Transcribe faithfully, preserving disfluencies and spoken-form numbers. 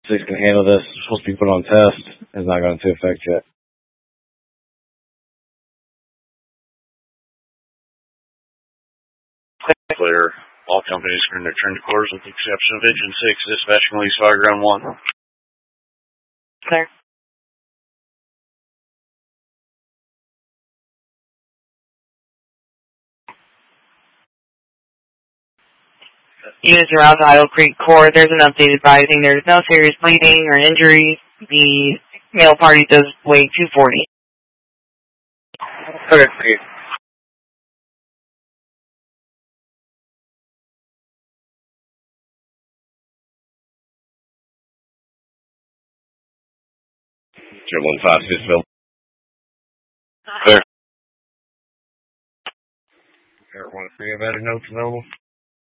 six can handle this. It's supposed to be put on test. It's not going into effect yet. Clear. All companies can return to quarters with the exception of Engine six. Dispatching release fire ground one. Clear. Units around Idle Creek Court, there's an update advising there's no serious bleeding or injuries. The male party does weigh two forty. Okay, thank you. Zero one five, Smithville. Clear. Air one three, have added notes available.